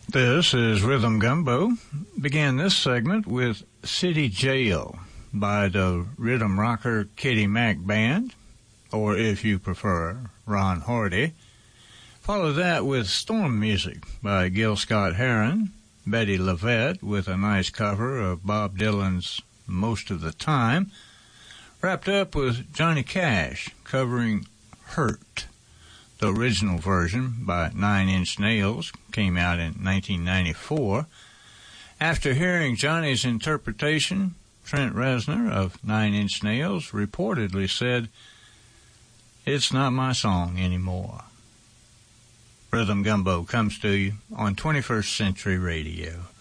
This is Rhythm Gumbo. Began this segment with City Jail by the rhythm rocker Kitty Mac Band, or if you prefer, Ron Hardy. Follow that with Storm Music by Gil Scott-Heron, Betty Lavette with a nice cover of Bob Dylan's Most of the Time. Wrapped up with Johnny Cash covering Hurt. The original version by Nine Inch Nails came out in 1994. After hearing Johnny's interpretation, Trent Reznor of Nine Inch Nails reportedly said, "It's not my song anymore." Rhythm Gumbo comes to you on 21st Century Radio.